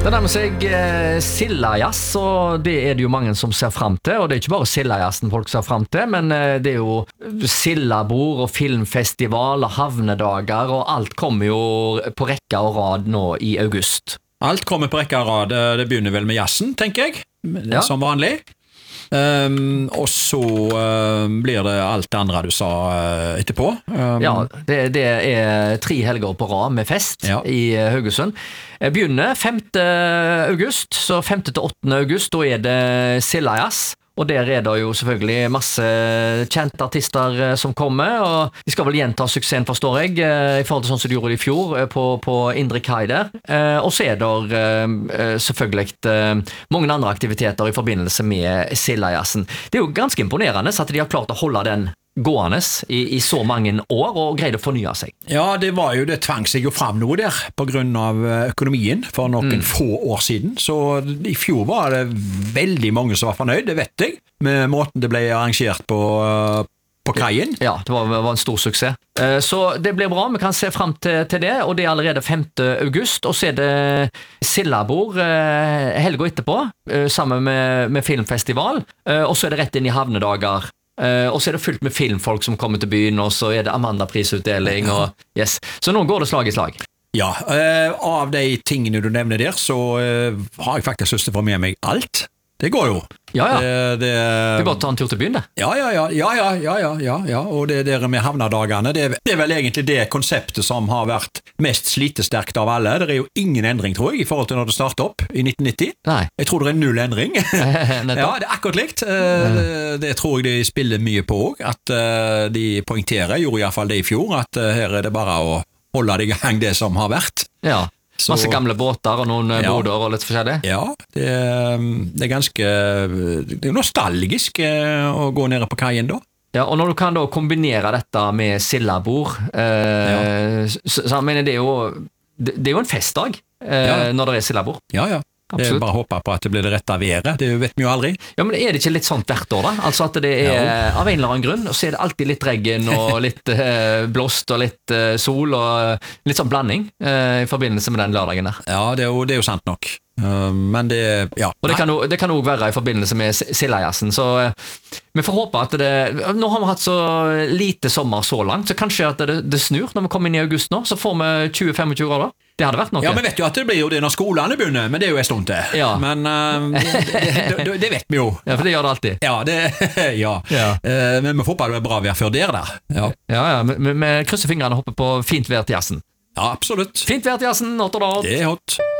Det nærmer seg Sildajazz, og det er det jo mange som ser frem til, og det er ikke bare Sildajazzen folk ser frem til, men det er jo Sildabord og filmfestival og havnedager, og alt kommer jo på rekke og rad nå i august. Alt kommer på rekke og rad, det begynner vel med jazzen, tenker jeg, som vanlig. Og så blir det alt det andre du sa etterpå. Ja, det er 3 helger på rad med fest i Haugesund. Begynner 5. august, så 5. til 8. august, da er det Sildajazz. Og der er det jo selvfølgelig masse kjente artister som kommer, og de skal vel gjenta suksessen, forstår jeg, i forhold til sånn som de gjorde i fjor på Indre Kai der. Og så er det selvfølgelig mange andre aktiviteter i forbindelse med Sildajazzen. Det er jo ganske imponerende at de har klart å holde den gående i så mange år og greid å fornye seg. Ja, det tvang seg jo fram noe der på grunn av økonomien for noen få år siden, så i fjor var det veldig mange som var fornøyd, det vet jeg, med måten det ble arrangert på kaien. Ja, det var en stor suksess. Så det blir bra, vi kan se frem til det, og det er allerede 5. august, og så er det Sildabord helga etterpå, sammen med filmfestival, og så er det rett inn i havnedager. Og så er det fullt med filmfolk som kommer til byen, og så er det Amanda-prisutdeling og så nå går det slag i slag. Ja, av de tingene du nevner der, så har jeg faktisk lyst til å få med meg alt. Det går jo. Ja. Det er bare å ta en tur til byen, det. Ja, og det der med havnedagene, det er vel egentlig det konseptet som har vært mest slitesterkt av alle. Det er jo ingen endring, tror jeg, i forhold til når det startet opp i 1990. Nei. Jeg tror det er 0 endring. Ja, det er akkurat likt. Det tror jeg de spiller mye på også, at de poengterer, gjorde i hvert fall det i fjor, at her er det bare å holde det i gang det som har vært. Ja. Masse gamle båter og noen boder og litt forskjellig. Ja, det er ganske nostalgisk å gå nede på kaien da. Ja, og når du kan da kombinere dette med Sildabord, så mener det er jo en festdag når det er Sildabord. Ja. Det er bare å håpe på at det blir det rette været, det vet vi jo aldri. Ja, men er det ikke litt sånt hvert år da? Altså at det er av en eller annen grunn, og så er det alltid litt regn og litt blåst og litt sol og litt sånn blanding i forbindelse med den lørdagen der. Ja, det er jo sant nok. Men det, Og det kan også være i forbindelse med Sildajazzen, så vi får håpe at nå har vi hatt så lite sommer så langt, så kanskje at det snur når vi kommer inn i august nå, så får vi 20-25 grader. Det hadde vært noe. Ja, men vet jo at det blir jo det når skolene begynner, men det er jo en stund til. Ja. Men det vet vi jo. Ja, for det gjør det alltid. Ja, men vi håper det er bra vær før der. Ja, vi krysser fingrene og hopper på fint vær til jazzen. Ja, absolutt. Fint vær til jazzen, hot og hot. Det er hot.